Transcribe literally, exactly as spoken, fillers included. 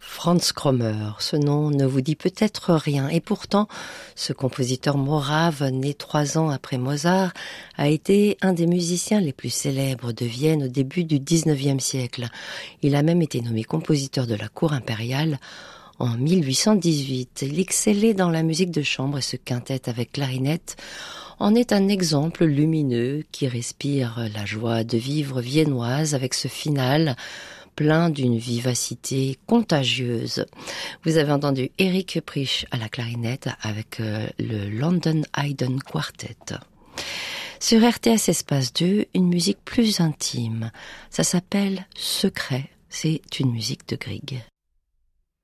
Franz Krommer, ce nom ne vous dit peut-être rien. Et pourtant, ce compositeur morave, né trois ans après Mozart, a été un des musiciens les plus célèbres de Vienne au début du dix-neuvième siècle. Il a même été nommé compositeur de la cour impériale en mille huit cent dix-huit. Il excellait dans la musique de chambre et ce quintet avec clarinette en est un exemple lumineux qui respire la joie de vivre viennoise avec ce final plein d'une vivacité contagieuse. Vous avez entendu Eric Prich à la clarinette avec euh, le London Haydn Quartet. Sur R T S Espace deux, une musique plus intime. Ça s'appelle Secret. C'est une musique de Grieg.